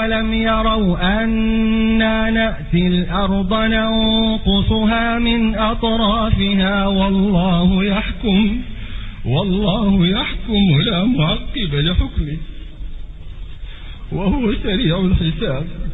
أولم يروا أنا نأتي الأرض ننقصها من أطرافها والله يحكم لا معقب لحكمه وهو سريع الحساب.